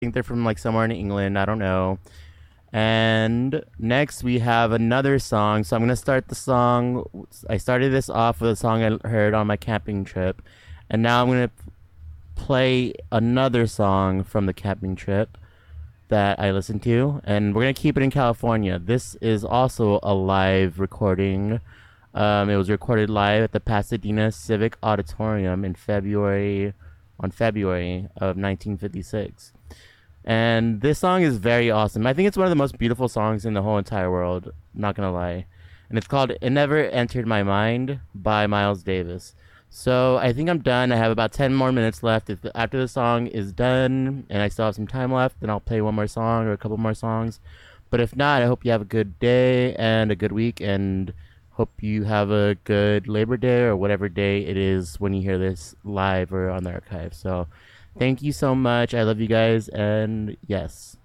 think they're from like somewhere in England. I don't know. And next we have another song. So I'm gonna start the song. I started this off with a song I heard on my camping trip, and now I'm gonna play another song from the camping trip that I listened to, and we're gonna keep it in California. This is also a live recording. It was recorded live at the Pasadena Civic Auditorium in February of 1956. And this song is very awesome. I think it's one of the most beautiful songs in the whole entire world, not gonna lie. And it's called It Never Entered My Mind by Miles Davis. So I think I'm done. I have about 10 more minutes left. After the song is done and I still have some time left, then I'll play one more song or a couple more songs. But if not, I hope you have a good day and a good week, and hope you have a good Labor Day or whatever day it is when you hear this live or on the archive. So thank you so much. I love you guys, and yes.